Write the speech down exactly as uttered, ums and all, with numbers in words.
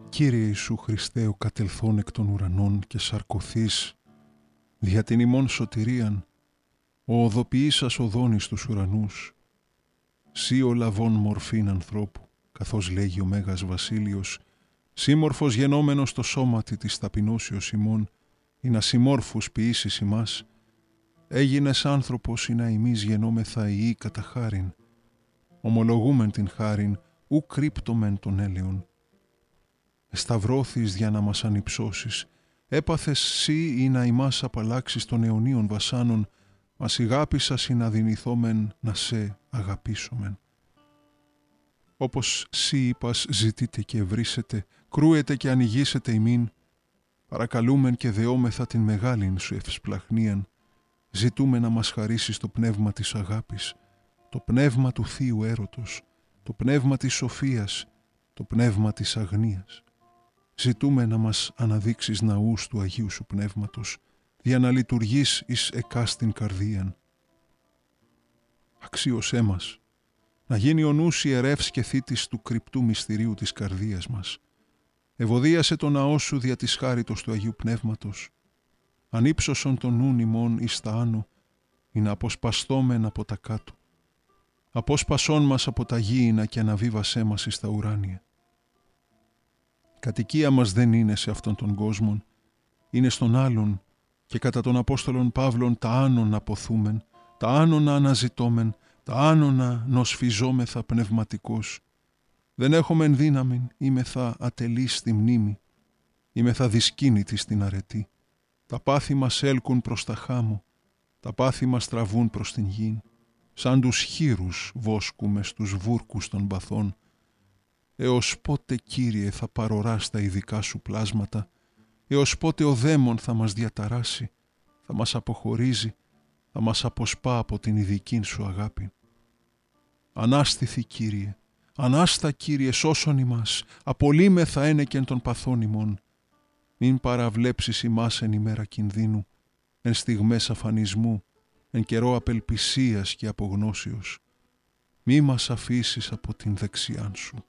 Κύριε Ιησού Χριστέ, ο κατελθόν εκ των ουρανών και σαρκωθείς δια την ημών σωτηρίαν, ο οδοποιήσας οδόν εις τους ουρανούς, σύ ο λαβών μορφήν ανθρώπου, καθώς λέγει ο Μέγας Βασίλειος, σύμμορφος γενόμενος το σώματι της ταπεινώσεως ημών, ή να συμμόρφους ποιήσεις ημάς, έγινες άνθρωπος ή να ημείς γενόμεθα ιοί κατά χάριν, ομολογούμεν την χάριν, ου κρύπτομεν τον έλεον. Εσταυρώθης για να μας ανυψώσεις, έπαθες σύ ή να ημάς απαλλάξεις των αιωνίων βασάνων, μας ηγάπησας ή να δυνηθόμεν να σε αγαπήσομεν. Όπως σύ είπας ζητείτε και ευρύσετε, κρούετε και ανοιγήσετε ημίν, παρακαλούμεν και δεόμεθα την μεγάλην σου ευσπλαχνίαν, ζητούμε να μας χαρίσεις το πνεύμα της αγάπης, το πνεύμα του θείου έρωτος, το πνεύμα της σοφίας, το πνεύμα της αγνίας. Ζητούμε να μας αναδείξεις ναούς του Αγίου Σου Πνεύματος, δια να λειτουργείς εις εκάστην καρδίαν. Αξίωσέ μας, να γίνει ο νους ιερεύς και θήτης του κρυπτού μυστηρίου της καρδίας μας. Ευωδίασε το ναό Σου δια της χάριτος του Αγίου Πνεύματος. Ανύψωσον τον νουν ημών εις τα άνω, ή να αποσπαστόμεν από τα κάτω. Απόσπασόν μας από τα γήινα και αναβίβασέ μας εις τα ουράνια. Κατοικία μας δεν είναι σε αυτόν τον κόσμον, είναι στον άλλον, και κατά τον Απόστολον Παύλων τα άνωνα αποθούμεν, τα άνωνα αναζητώμεν, τα άνωνα νοσφιζόμεθα πνευματικώς. Δεν έχομεν δύναμην, είμεθα ατελείς στη μνήμη, είμεθα δυσκίνητοι στην αρετή. Τα πάθη μας έλκουν προς τα χάμω, τα πάθη μας τραβούν προς την γην, σαν τους χείρους βόσκουμε στους βούρκους των παθών. Έως πότε, Κύριε, θα παροράς τα ειδικά Σου πλάσματα, έως πότε ο δαίμον θα μας διαταράσει, θα μας αποχωρίζει, θα μας αποσπά από την ειδική Σου αγάπη. Ανάστηθη, Κύριε, ανάστα, Κύριε, σώσον ημάς, απολύμεθα ένεκεν των παθών ημών. Μην παραβλέψεις ημάς εν ημέρα κινδύνου, εν στιγμές αφανισμού, εν καιρό απελπισίας και απογνώσεως. Μη μας αφήσεις από την δεξιάν Σου.